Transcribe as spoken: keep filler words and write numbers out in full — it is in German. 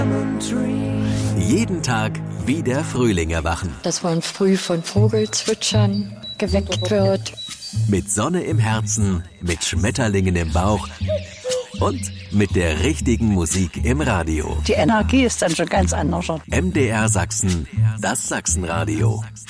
Jeden Tag wie der Frühling erwachen. Dass man früh von Vogelzwitschern geweckt wird. Mit Sonne im Herzen, mit Schmetterlingen im Bauch und mit der richtigen Musik im Radio. Die Energie ist dann schon ganz anders. M D R Sachsen, das Sachsenradio.